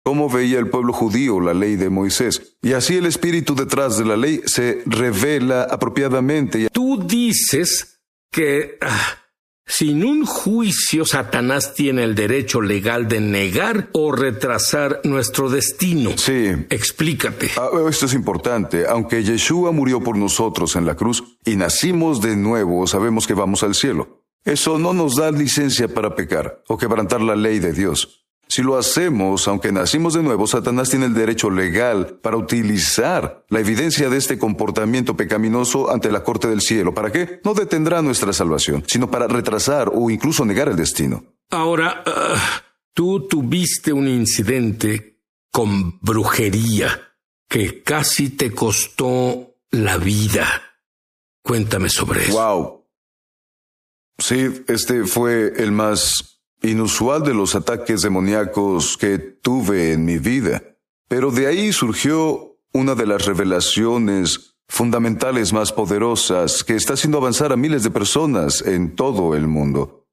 cómo veía el pueblo judío la ley de Moisés. Y así el espíritu detrás de la ley se revela apropiadamente. Tú dices que sin un juicio Satanás tiene el derecho legal de negar o retrasar nuestro destino. Sí. Explícate. Esto es importante. Aunque Yeshua murió por nosotros en la cruz y nacimos de nuevo, sabemos que vamos al cielo. Eso no nos da licencia para pecar o quebrantar la ley de Dios. Si lo hacemos, aunque nacimos de nuevo, Satanás tiene el derecho legal para utilizar la evidencia de este comportamiento pecaminoso ante la corte del cielo. ¿Para qué? No detendrá nuestra salvación, sino para retrasar o incluso negar el destino. Ahora, tú tuviste un incidente con brujería que casi te costó la vida. Cuéntame sobre eso. ¡Wow! Sí, este fue el más inusual de los ataques demoníacos que tuve en mi vida. Pero de ahí surgió una de las revelaciones fundamentales más poderosas que está haciendo avanzar a miles de personas en todo el mundo.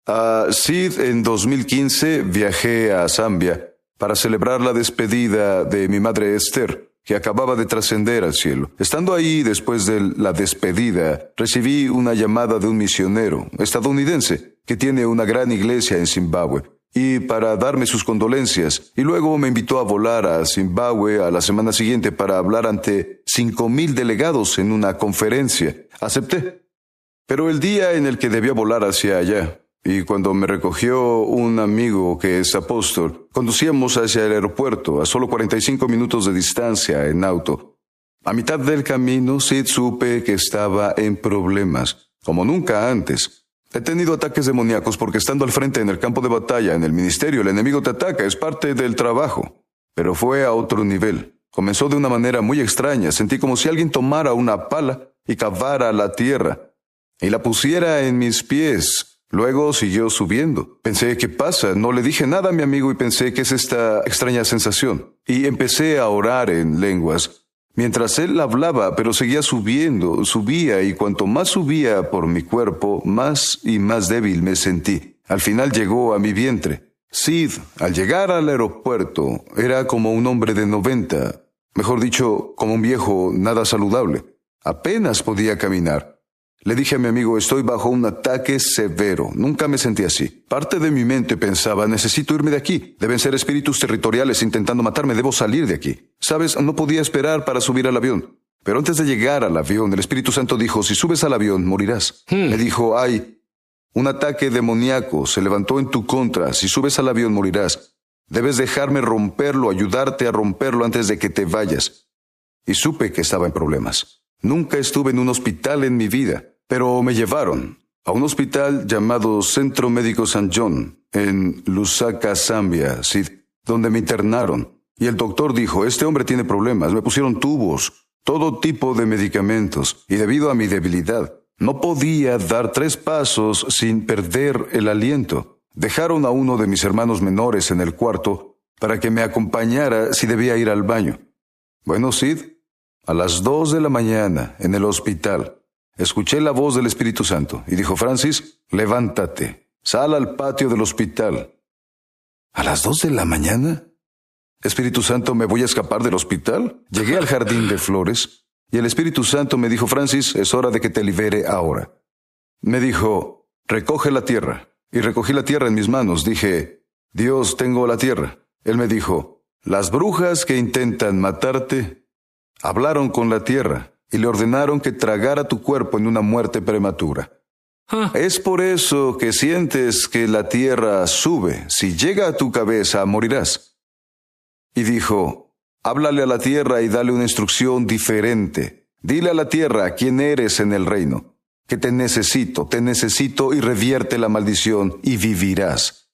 En 2015 viajé a Zambia para celebrar la despedida de mi madre Esther, que acababa de trascender al cielo. Estando ahí después de la despedida, recibí una llamada de un misionero estadounidense que tiene una gran iglesia en Zimbabue, y para darme sus condolencias, y luego me invitó a volar a Zimbabue a la semana siguiente para hablar ante 5,000 delegados en una conferencia. Acepté. Pero el día en el que debía volar hacia allá, y cuando me recogió un amigo que es apóstol, conducíamos hacia el aeropuerto a solo 45 minutos de distancia en auto. A mitad del camino, supe que estaba en problemas, como nunca antes. He tenido ataques demoníacos porque estando al frente en el campo de batalla, en el ministerio, el enemigo te ataca, es parte del trabajo. Pero fue a otro nivel. Comenzó de una manera muy extraña. Sentí como si alguien tomara una pala y cavara la tierra y la pusiera en mis pies. Luego siguió subiendo. Pensé, ¿qué pasa? No le dije nada a mi amigo y pensé, ¿qué es esta extraña sensación? Y empecé a orar en lenguas, mientras él hablaba, pero seguía subiendo, subía, y cuanto más subía por mi cuerpo, más y más débil me sentí. Al final llegó a mi vientre. Sid, al llegar al aeropuerto, era como un hombre de 90, mejor dicho, como un viejo nada saludable. Apenas podía caminar. Le dije a mi amigo, estoy bajo un ataque severo. Nunca me sentí así. Parte de mi mente pensaba, necesito irme de aquí. Deben ser espíritus territoriales intentando matarme. Debo salir de aquí. ¿Sabes? No podía esperar para subir al avión. Pero antes de llegar al avión, el Espíritu Santo dijo, si subes al avión, morirás. Me dijo, un ataque demoníaco se levantó en tu contra. Si subes al avión, morirás. Debes dejarme romperlo, ayudarte a romperlo antes de que te vayas. Y supe que estaba en problemas. Nunca estuve en un hospital en mi vida. Pero me llevaron a un hospital llamado Centro Médico St. John, en Lusaka, Zambia, donde me internaron. Y el doctor dijo, este hombre tiene problemas. Me pusieron tubos, todo tipo de medicamentos. Y debido a mi debilidad, no podía dar 3 pasos sin perder el aliento. Dejaron a uno de mis hermanos menores en el cuarto para que me acompañara si debía ir al baño. Bueno, a las 2 de la mañana, en el hospital, escuché la voz del Espíritu Santo y dijo, Francis, levántate, sal al patio del hospital. ¿A las 2 de la mañana? Espíritu Santo, ¿me voy a escapar del hospital? Llegué al jardín de flores y el Espíritu Santo me dijo, Francis, es hora de que te libere ahora. Me dijo, recoge la tierra. Y recogí la tierra en mis manos. Dije, Dios, tengo la tierra. Él me dijo, las brujas que intentan matarte hablaron con la tierra y le ordenaron que tragara tu cuerpo en una muerte prematura. Es por eso que sientes que la tierra sube. Si llega a tu cabeza, morirás. Y dijo, háblale a la tierra y dale una instrucción diferente. Dile a la tierra quién eres en el reino, que te necesito y revierte la maldición y vivirás.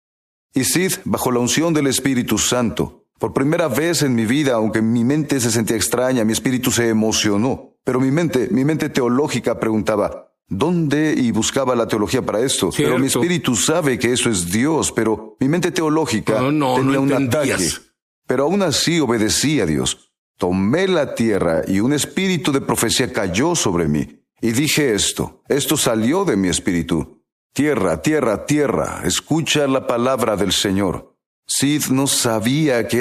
Y bajo la unción del Espíritu Santo, por primera vez en mi vida, aunque mi mente se sentía extraña, mi espíritu se emocionó. Pero mi mente teológica preguntaba, ¿dónde? Y buscaba la teología para esto. Cierto. Pero mi espíritu sabe que eso es Dios, pero mi mente teológica tenía un ataque. Pero aún así obedecí a Dios. Tomé la tierra y un espíritu de profecía cayó sobre mí. Y dije esto salió de mi espíritu. Tierra, tierra, tierra, escucha la palabra del Señor. Sid no sabía que